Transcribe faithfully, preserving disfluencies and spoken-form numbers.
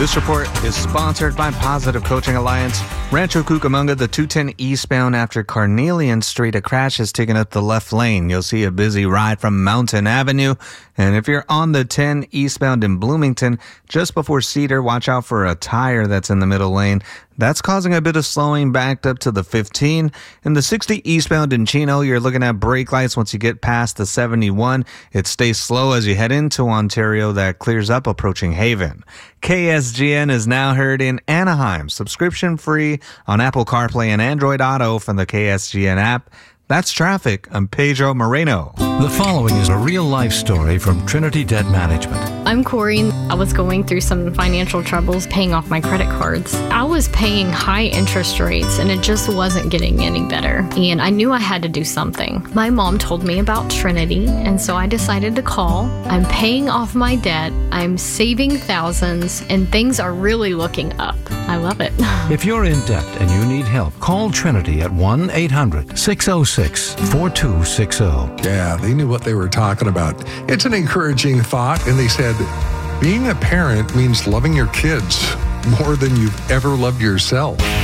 This report is sponsored by Positive Coaching Alliance. Rancho Cucamonga, the two ten eastbound after Carnelian Street, a crash has taken up the left lane. You'll see a busy ride from Mountain Avenue. And if you're on the ten eastbound in Bloomington, just before Cedar, watch out for a tire that's in the middle lane. That's causing a bit of slowing backed up to the fifteen. In the sixty eastbound in Chino, you're looking at brake lights once you get past the seventy-one. It stays slow as you head into Ontario. That clears up approaching Haven. K S G N is now heard in Anaheim, subscription free on Apple CarPlay and Android Auto from the K S G N app. That's traffic. I'm Pedro Moreno. The following is a real-life story from Trinity Debt Management. I'm Corey. I was going through some financial troubles paying off my credit cards. I was paying high interest rates and it just wasn't getting any better. And I knew I had to do something. My mom told me about Trinity, and so I decided to call. I'm paying off my debt. I'm saving thousands, and things are really looking up. I love it. If you're in debt and you need help, call Trinity at one eight hundred six oh six four two six oh. Yeah, they knew what they were talking about. It's an encouraging thought, and they said, being a parent means loving your kids more than you've ever loved yourself.